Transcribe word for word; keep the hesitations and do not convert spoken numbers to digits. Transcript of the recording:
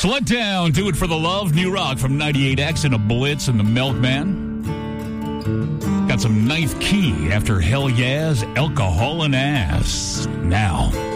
Flood Down, Do It for the Love, New Rock from ninety-eight X and a Blitz and the Milkman. Got some Ninth Key after Hell Yeah's Alcohol and Ass. Now.